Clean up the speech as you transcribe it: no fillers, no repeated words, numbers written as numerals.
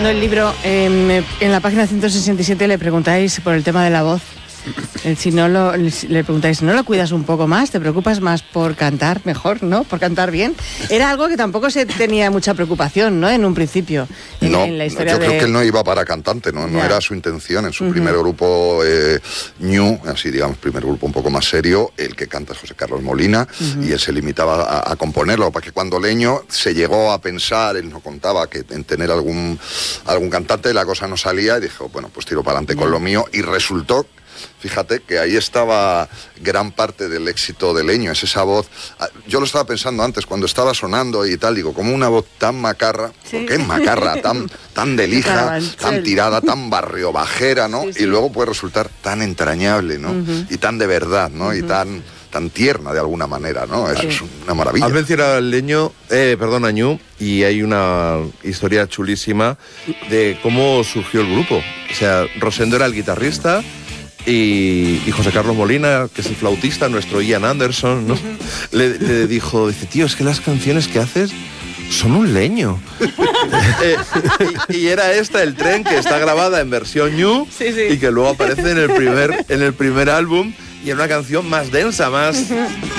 leyendo el libro, en la página 167 le preguntáis por el tema de la voz. Si no le preguntáis, ¿no lo cuidas un poco más? ¿Te preocupas más por cantar mejor, no? ¿Por cantar bien? Era algo que tampoco se tenía mucha preocupación, ¿no? En un principio, en la historia yo creo que él no iba para cantante, no era su intención. En su primer grupo, Ñu, así digamos, primer grupo un poco más serio, el que canta es José Carlos Molina, y él se limitaba a componerlo, para que cuando Leño se llegó a pensar, él no contaba que en tener algún cantante, la cosa no salía, y dijo, bueno, pues tiro para adelante con lo mío, y resultó... Fíjate que ahí estaba gran parte del éxito de Leño, es esa voz. Yo lo estaba pensando antes, cuando estaba sonando y tal, digo, como una voz tan macarra, sí. Porque es macarra, tan de lija, tan tirada, tan barrio bajera, ¿no? Sí. Y luego puede resultar tan entrañable, ¿no? Y tan de verdad, ¿no? Y tan tierna de alguna manera, ¿no? Eso es una maravilla. Has mencionado al Leño, a Ñu, y hay una historia chulísima de cómo surgió el grupo. O sea, Rosendo era el guitarrista, y José Carlos Molina, que es el flautista, nuestro Ian Anderson, ¿no? Le dijo, dice, tío, es que las canciones que haces son un leño. y era esta, El Tren, que está grabada en versión Ñu, y que luego aparece en el primer álbum, y es una canción más densa, más...